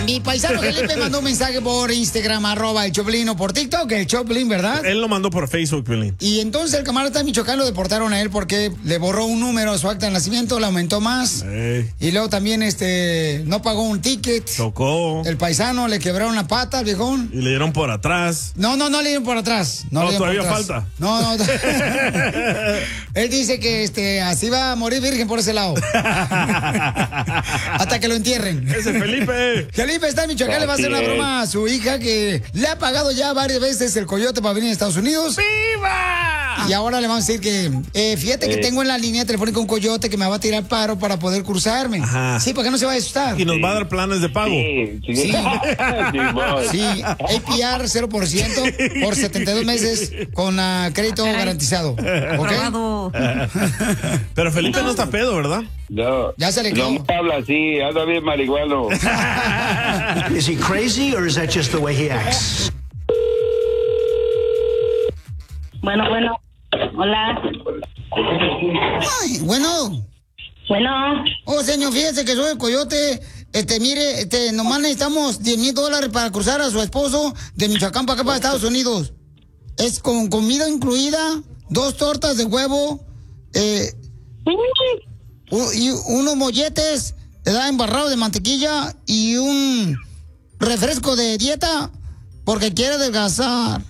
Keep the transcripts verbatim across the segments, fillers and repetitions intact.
Mi paisano Felipe mandó un mensaje por Instagram, arroba el Choplin, o por TikTok, el Choplin, ¿verdad? Él lo mandó por Facebook, Piolín. Y entonces el camarada de Michoacán lo deportaron a él porque le borró un número a su acta de nacimiento, le aumentó más. Ey. Y luego también este no pagó un ticket. Tocó. El paisano le quebraron la pata al viejón. Y le dieron por atrás. No, no, no le dieron por atrás. No, No, le dieron todavía por atrás. falta. No, no. Él dice que este así va a morir virgen por ese lado. Hasta que lo entierren. Ese Felipe. Felipe está en Michoacán, le va a hacer una broma a su hija que le ha pagado ya varias veces el coyote para venir a Estados Unidos. ¡Viva! Y ahora le vamos a decir que, eh, fíjate que Eh. tengo en la línea telefónica un coyote que me va a tirar paro para poder cruzarme. Ajá. Sí, para que no se vaya a asustar. Y nos va a dar planes de pago. Sí, sí. Sí. Simón. Sí, A P R cero por ciento por setenta y dos meses con uh, crédito garantizado. ¿Ok? Aprobado. Pero Felipe no está pedo, ¿verdad? No, Ya se le no quedó. me habla así, anda bien marihuano. Is he crazy or is that just the way he acts? Bueno, bueno. Hola. Ay, bueno. Bueno. Oh, señor, fíjese que soy el coyote. Este, mire, este, nomás necesitamos diez mil dólares para cruzar a su esposo de Michoacán para acá, para Estados Unidos. Es con comida incluida, dos tortas de huevo, eh, u- y unos molletes, ¿verdad? Embarrados de mantequilla y un refresco de dieta porque quiere adelgazar.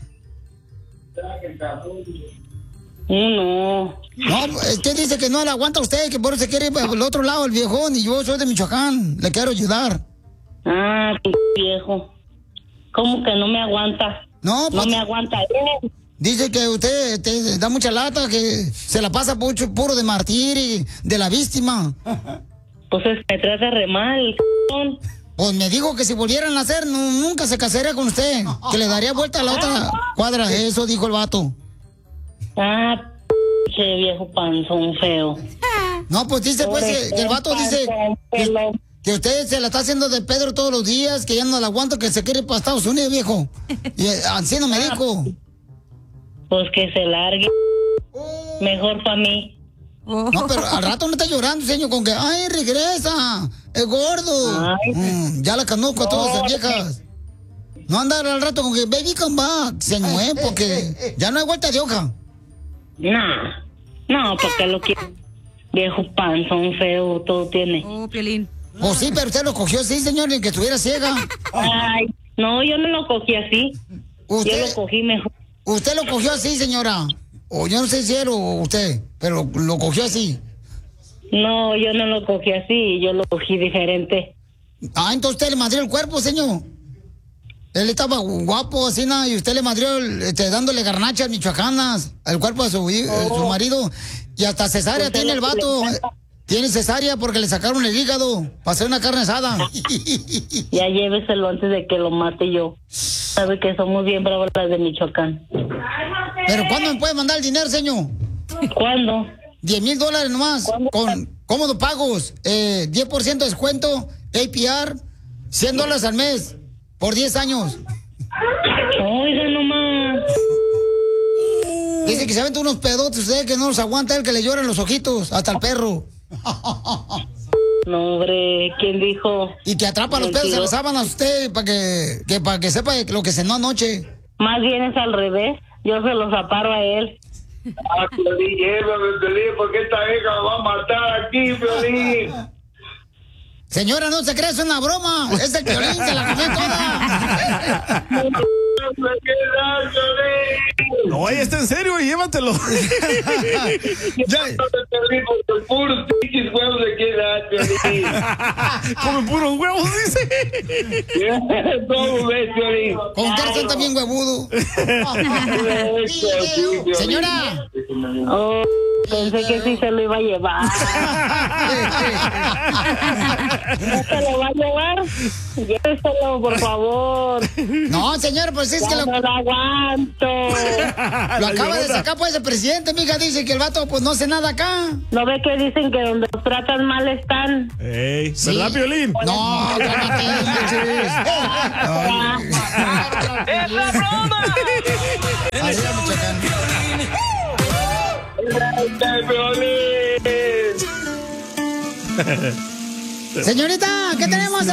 No. No, usted dice que no le aguanta a usted, que por eso se quiere ir para el otro lado, el viejón, y yo soy de Michoacán, le quiero ayudar. Ah, p viejo. ¿Cómo que no me aguanta? No, No pues, me aguanta él. dice que usted te da mucha lata, que se la pasa mucho, puro de martir y de la víctima. Pues es que me trata re mal, c******. Pues me dijo que si volvieran a hacer, nu- nunca se casaría con usted, que le daría vuelta a la otra cuadra, eso dijo el vato. Ah, che viejo panzón feo. No, pues dice pues que, que el vato dice que, que usted se la está haciendo de Pedro todos los días, que ya no la aguanta, que se quiere ir para Estados Unidos, viejo. Y eh, así no me dijo. Pues que se largue. Mejor para mí. No, pero al rato no está llorando, señor, con que, ay, regresa, es gordo. Ay. Mm, ya la conozco a todas esas viejas. No andar al rato con que, baby, come back, señor, ¿eh? Porque ya no hay vuelta de hoja. Nah. No, porque lo quiero. Viejo panzón feo, todo tiene. Oh, Piolín. Pues sí, pero usted lo cogió así, señor, ni que estuviera ciega. Ay, no, yo no lo cogí así. Yo Usted, lo cogí mejor. usted lo cogió así, señora. O yo no sé si era o usted, pero lo cogió así. No, yo no lo cogí así, yo lo cogí diferente. Ah, entonces usted le madrió el cuerpo, señor. Él estaba guapo, así, ¿no? Y usted le madrió, el- este, dándole garnachas michoacanas al cuerpo de su, hi- eh, su marido. Y hasta cesárea Pues tiene es el lo que le vato. encanta. Tiene cesárea porque le sacaron el hígado para hacer una carne asada. Ya lléveselo antes de que lo mate yo. Sabe que somos bien bravas las de Michoacán. Pero ¿cuándo me puede mandar el dinero, señor? ¿Cuándo? diez mil dólares nomás, ¿Cuándo? con cómodos pagos, eh, diez por ciento de descuento, A P R, cien dólares al mes, por diez años. Oiga nomás. Dice que se aventa unos pedotes usted que no los aguanta, el que le lloran los ojitos, hasta el perro. No, hombre, ¿quién dijo? Y que atrapa los pedos en las sábanas usted para que, que, para que sepa lo que cenó anoche. Más bien es al revés. Yo se los aparo a él. Ah, Piolín, llévame, Piolín, porque esta hija me va a matar aquí, Piolín. Señora, no se cree, es una broma. Es el Piolín, se la comió toda. Me queda, Piolín. No, ahí está en serio, llévatelo. Ya, Piolín, porque puros pinches huevos le queda, Piolín. come puros huevos, dice. ¿Cómo ves, Piolín? Con Gerson también huevudo. Eso, sí, Piolín. Señora. Oh, pensé que sí se lo iba a llevar. ¿No se lo va a llevar? Lléveselo, por favor. No, señor, pues es que Ya lo, no lo aguanto. lo acaba de sacar pues el presidente, mija, dice que el vato pues no hace nada acá. ¿No ve que dicen que donde los tratan mal están? Ey, Sí. ¿verdad, Piolín? No, cálmate, manches. Ay. ¡Es la broma! Así es, Michoacán. ¡Ay, Piolín! Señorita, ¿qué tenemos?